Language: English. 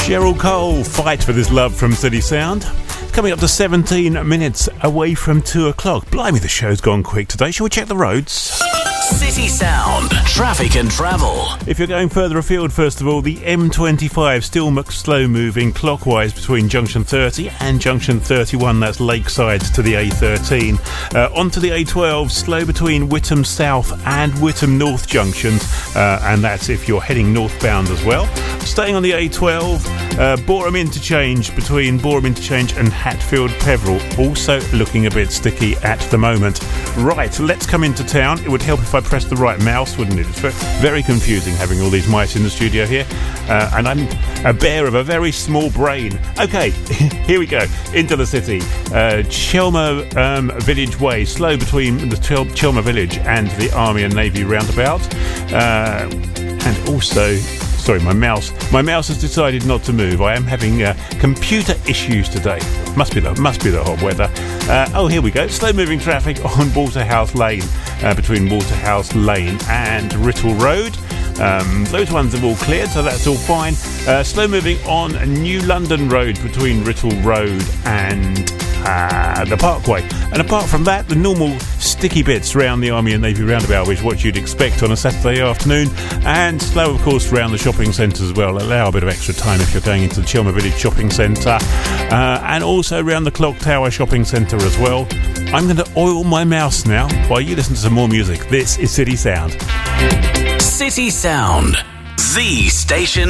Cheryl Cole, Fight for This Love from City Sound. Coming up to 17 minutes away from 2 o'clock. Blimey, the show's gone quick today. Shall we check the roads? City Sound, traffic and travel. If you're going further afield, first of all, the M25 still slow moving clockwise between junction 30 and junction 31. That's Lakeside to the A13. Onto the A12, slow between Whittam South and Whittam North junctions, and that's if you're heading northbound as well. Staying on the A12, Boreham Interchange between Boreham Interchange and Hatfield Peveril, also looking a bit sticky at the moment. Right, let's come into town. It would help if I pressed the right mouse, wouldn't it? It's very confusing having all these mice in the studio here, and I'm a bear of a very small brain. Okay, here we go, into the city. Chelmer Village Way, slow between the Chelmer Village and the Army and Navy roundabout, and also... Sorry, my mouse has decided not to move. I am having computer issues today. Must be the hot weather. Oh, here we go. Slow-moving traffic on Waterhouse Lane, between Waterhouse Lane and Writtle Road. Those ones have all cleared, so that's all fine. Slow-moving on New London Road between Writtle Road and the Parkway. And apart from that, the normal sticky bits around the Army and Navy roundabout, which is what you'd expect on a Saturday afternoon, and slow, of course, around the shopping centres as well. Allow a bit of extra time if you're going into the Chelmer Village Shopping Centre, and also around the Clock Tower Shopping Centre as well. I'm going to oil my mouse now while you listen to some more music. This is City Sound. City Sound, the station